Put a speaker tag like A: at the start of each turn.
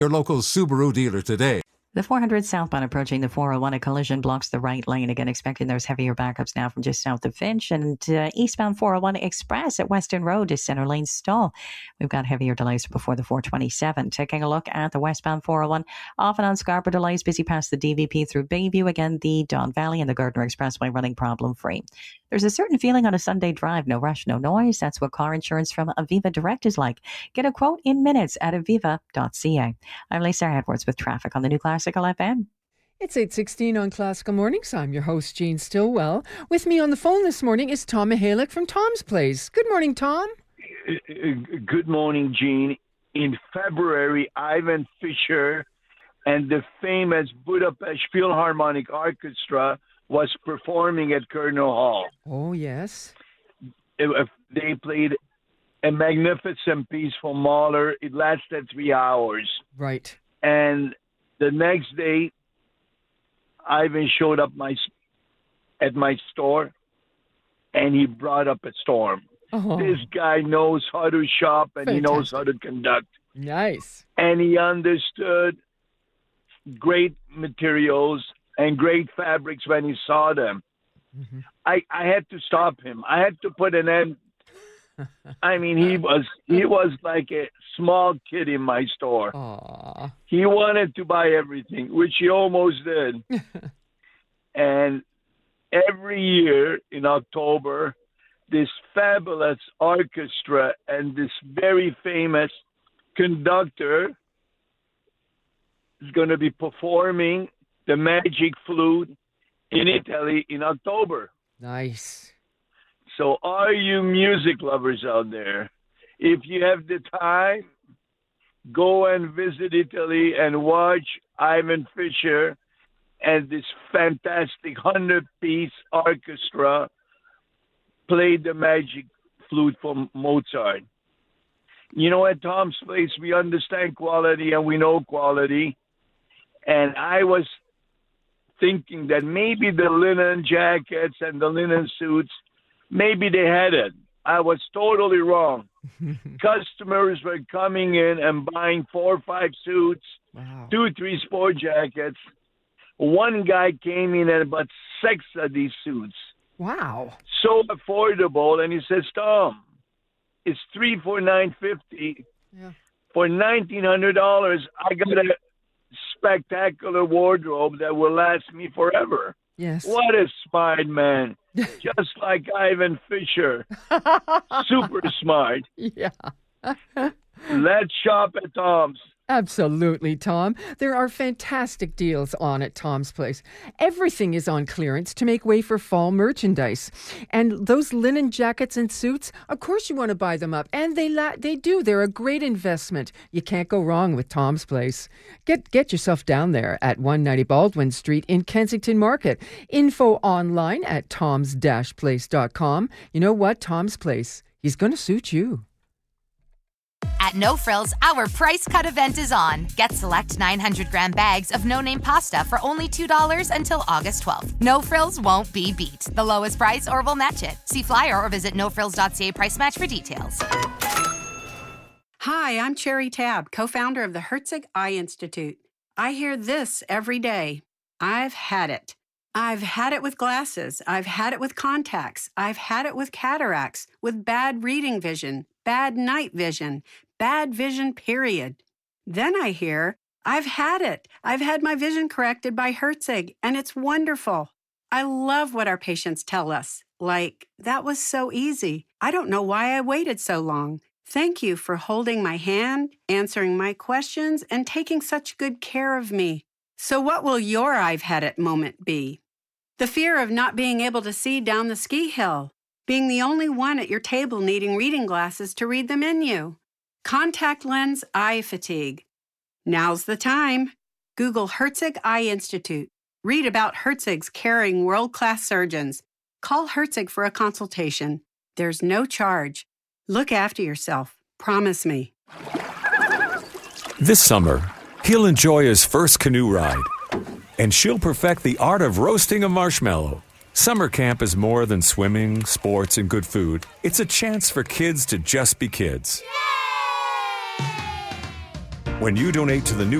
A: Your local Subaru dealer today.
B: The 400 southbound approaching the 401, a collision blocks the right lane. Again, expecting there's heavier backups now from just south of Finch. And eastbound 401 Express at Weston Road is center lane stall. We've got heavier delays before the 427. Taking a look at the westbound 401, off and on Scarborough delays, busy past the DVP through Bayview. Again, the Don Valley and the Gardner Expressway running problem-free. There's a certain feeling on a Sunday drive. No rush, no noise. That's what car insurance from Aviva Direct is like. Get a quote in minutes at aviva.ca. I'm Lisa Edwards with traffic on the new Classical FM.
C: It's 8:16 on Classical Mornings. I'm your host, Jean Stillwell. With me on the phone this morning is Tom Mihalik from Tom's Place. Good morning, Tom.
D: Good morning, Jean. In February, Ivan Fischer and the famous Budapest Philharmonic Orchestra was performing at Colonel Hall.
C: Oh, yes.
D: They played a magnificent piece from Mahler. It lasted 3 hours.
C: Right.
D: And the next day, Ivan showed up at my store, and he brought up a storm.
C: Oh.
D: This guy knows how to shop, and He knows how to conduct.
C: Nice.
D: And he understood great materials and great fabrics when he saw them.
C: Mm-hmm.
D: I had to stop him. I had to put an end. I mean, he was like a small kid in my store.
C: Aww.
D: He wanted to buy everything, which he almost did. And every year in October, this fabulous orchestra and this very famous conductor is going to be performing the Magic Flute in Italy in October.
C: Nice.
D: So all you music lovers out there, if you have the time, go and visit Italy and watch Ivan Fischer and this fantastic 100-piece orchestra play the Magic Flute from Mozart. You know, at Tom's Place, we understand quality and we know quality. And I was thinking that maybe the linen jackets and the linen suits, maybe they had it. I was totally wrong. Customers were coming in and buying 4 or 5 suits,
C: Wow.
D: 2 or 3 sport jackets. One guy came in and bought 6 of these suits.
C: Wow.
D: So affordable. And he says, Tom, it's 3 for $950.
C: Yeah.
D: For $1,900, I got a spectacular wardrobe that will last me forever.
C: Yes.
D: What a smart man. Just like Ivan Fischer. Super smart.
C: Yeah.
D: Let's shop at Tom's.
C: Absolutely, Tom. There are fantastic deals on at Tom's Place. Everything is on clearance to make way for fall merchandise. And those linen jackets and suits, of course you want to buy them up. And they do. They're a great investment. You can't go wrong with Tom's Place. Get yourself down there at 190 Baldwin Street in Kensington Market. Info online at toms-place.com. You know what? Tom's Place, he's going to suit you.
E: At No Frills, our price cut event is on. Get select 900-gram bags of no-name pasta for only $2 until August 12th. No Frills won't be beat. The lowest price or we'll match it. See flyer or visit nofrills.ca price match for details.
F: Hi, I'm Cherry Tabb, co-founder of the Herzig Eye Institute. I hear this every day. I've had it. I've had it with glasses. I've had it with contacts. I've had it with cataracts, with bad reading vision, bad night vision, bad vision, period. Then I hear, I've had it. I've had my vision corrected by Herzig, and it's wonderful. I love what our patients tell us. Like, that was so easy. I don't know why I waited so long. Thank you for holding my hand, answering my questions, and taking such good care of me. So what will your I've had it moment be? The fear of not being able to see down the ski hill. Being the only one at your table needing reading glasses to read the menu. Contact lens eye fatigue. Now's the time. Google Herzig Eye Institute. Read about Herzig's caring world-class surgeons. Call Herzig for a consultation. There's no charge. Look after yourself. Promise me.
G: This summer, he'll enjoy his first canoe ride. And she'll perfect the art of roasting a marshmallow. Summer camp is more than swimming, sports, and good food. It's a chance for kids to just be kids. When you donate to the new